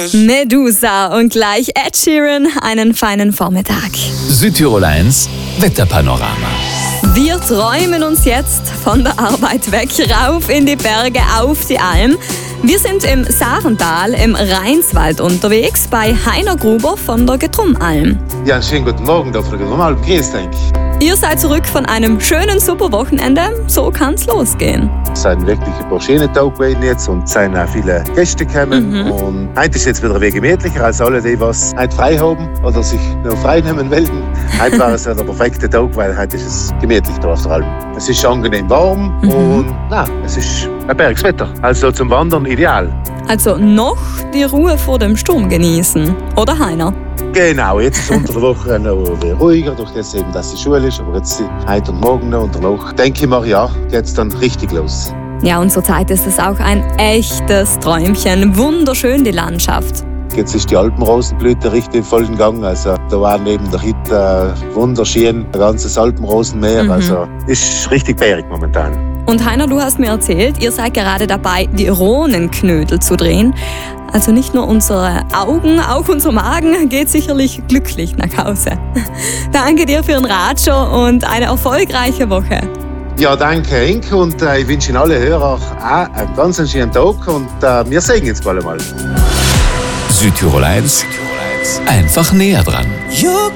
Medusa und gleich Ed Sheeran, einen feinen Vormittag. Südtirol 1 Wetterpanorama. Wir träumen uns jetzt von der Arbeit weg, rauf in die Berge, auf die Alm. Wir sind im Sarental im Rheinswald unterwegs bei Heiner Gruber von der Getrumalm. Ja, einen schönen guten Morgen da von der Getrumalm. Grüß dich. Ihr seid zurück von einem schönen, super Wochenende. So kann's losgehen. Es sind wirklich ein paar schöne Tage gewesen jetzt und es sind auch viele Gäste gekommen. Und heute ist jetzt wieder ein wenig gemütlicher als alle, die was heute frei haben oder sich noch frei nehmen wollten. Heute war es ja der perfekte Tag, weil heute ist es gemütlich da auf der Alm. Es ist angenehm warm und es ist ein Bergswetter. Also zum Wandern ideal. Also noch die Ruhe vor dem Sturm genießen, oder Heiner? Genau, jetzt ist unter der Woche noch ruhiger, durch das eben, dass die Schule ist. Aber jetzt heute und morgen noch und danach, denke ich mal, ja, geht es dann richtig los. Ja, und zurzeit ist es auch ein echtes Träumchen. Wunderschön die Landschaft. Jetzt ist die Alpenrosenblüte richtig voll in Gang. Also da war neben der Hütte wunderschön, ein ganzes Alpenrosenmeer. Also ist richtig bärig momentan. Und Heiner, du hast mir erzählt, ihr seid gerade dabei, die Ronenknödel zu drehen. Also nicht nur unsere Augen, auch unser Magen geht sicherlich glücklich nach Hause. Danke dir für den Ratscher und eine erfolgreiche Woche. Ja, danke Inke und ich wünsche Ihnen alle Hörer auch einen ganz schönen Tag und wir sehen jetzt bald mal. Südtirol 1 einfach näher dran.